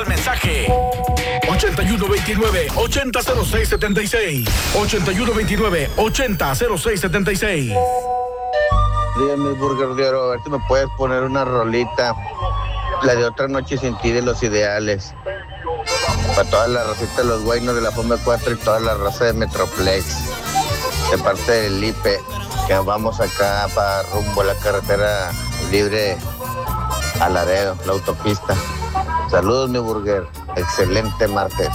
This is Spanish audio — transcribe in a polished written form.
El mensaje 8129-800676 8129-800676. Dígame, Burger de Oro, a ver si me puedes poner una rolita, la de Otra Noche Sin Ti de Los Ideales, para toda la racita de los guaynos de la Fome 4 y toda la raza de Metroplex, de parte del IPE, que vamos acá para rumbo a la carretera libre a Laredo, la autopista. Saludos, mi Burger, excelente martes.